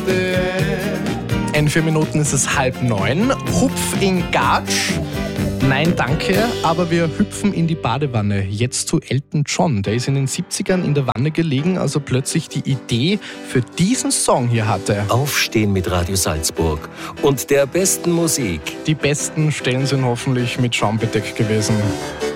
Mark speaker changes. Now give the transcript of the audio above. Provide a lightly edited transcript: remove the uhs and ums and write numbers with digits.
Speaker 1: In 4 Minuten ist es 8:30. Hupf in Gatsch. Nein, danke, aber wir hüpfen in die Badewanne. Jetzt zu Elton John. Der ist in den 70ern in der Wanne gelegen, als er plötzlich die Idee für diesen Song hier hatte.
Speaker 2: Aufstehen mit Radio Salzburg und der besten Musik.
Speaker 1: Die besten Stellen sind hoffentlich mit Schaum bedeckt gewesen.